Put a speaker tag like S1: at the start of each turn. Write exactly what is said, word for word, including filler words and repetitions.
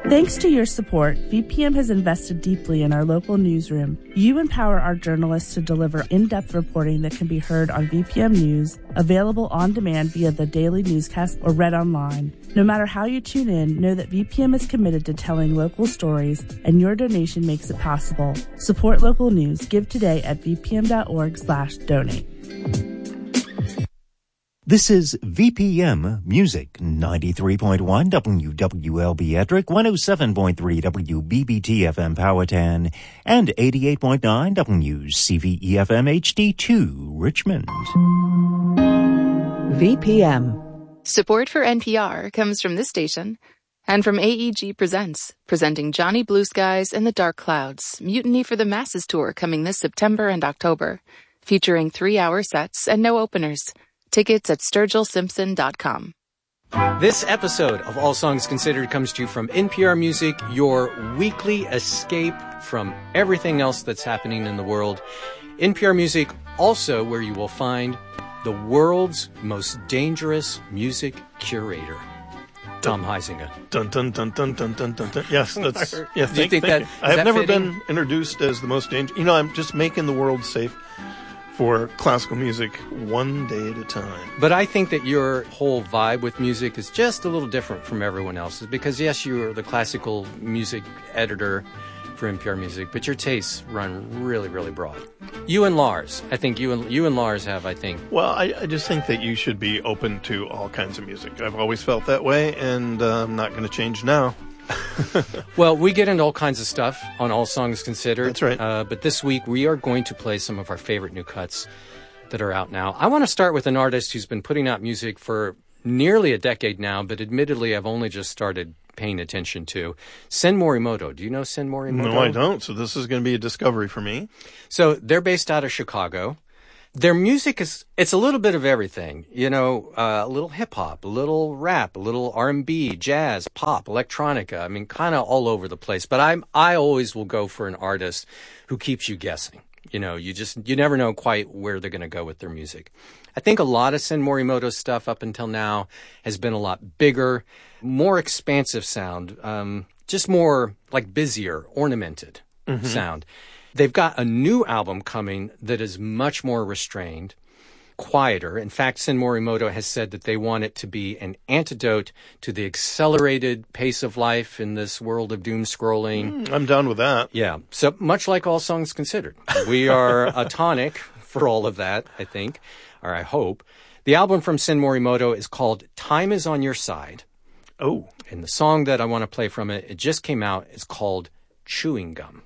S1: Thanks to your support, V P M has invested deeply in our local newsroom. You empower our journalists to deliver in-depth reporting that can be heard on V P M News, available on demand via the daily newscast or read online. No matter how you tune in, know that V P M is committed to telling local stories, and your donation makes it possible. Support local news. Give today at vpm.org slash donate.
S2: This is V P M Music, ninety-three point one W W L B Ettrick, one oh seven point three W B B T F M Powhatan, and eighty-eight point nine W C V E F M H D two Richmond.
S3: V P M.
S4: Support for N P R comes from this station and from A E G Presents, presenting Johnny Blue Skies and the Dark Clouds, Mutiny for the Masses tour coming this September and October, featuring three-hour sets and no openers. Tickets at sturgill simpson dot com.
S5: This episode of All Songs Considered comes to you from N P R Music, your weekly escape from everything else that's happening in the world. N P R Music, also where you will find the world's most dangerous music curator, Tom Huizinga.
S6: Dun dun dun dun dun dun dun dun. Yes, that's yeah.
S5: Do you think that,
S6: I have
S5: that
S6: never
S5: fitting?
S6: been introduced as the most dangerous. You know, I'm just making the world safe for classical music one day at a time.
S5: But I think that your whole vibe with music is just a little different from everyone else's because, yes, you're the classical music editor for N P R Music, but your tastes run really, really broad. You and Lars, I think you and you and Lars have, I think.
S6: Well, I, I just think that you should be open to all kinds of music. I've always felt that way, and uh, I'm not going to change now.
S5: Well, we get into all kinds of stuff on All Songs Considered.
S6: That's right.
S5: Uh, but this week, we are going to play some of our favorite new cuts that are out now. I want to start with an artist who's been putting out music for nearly a decade now, but admittedly, I've only just started paying attention to. Sen Morimoto. Do you know Sen Morimoto?
S6: No, I don't. So this is going to be a discovery for me.
S5: So they're based out of Chicago. Their music is, it's a little bit of everything, you know, uh, a little hip hop, a little rap, a little R and B, jazz, pop, electronica. I mean, kind of all over the place. But I'm, I always will go for an artist who keeps you guessing. You know, you just, you never know quite where they're going to go with their music. I think a lot of Sen Morimoto's stuff up until now has been a lot bigger, more expansive sound, um, just more like busier, ornamented mm-hmm. sound. They've got a new album coming that is much more restrained, quieter. In fact, Sen Morimoto has said that they want it to be an antidote to the accelerated pace of life in this world of doom scrolling.
S6: Mm, I'm down with that.
S5: Yeah. So much like All Songs Considered. We are a tonic for all of that, I think, or I hope. The album from Sen Morimoto is called Time Is On Your Side.
S6: Oh.
S5: And the song that I want to play from it, it just came out, is called Chewing Gum.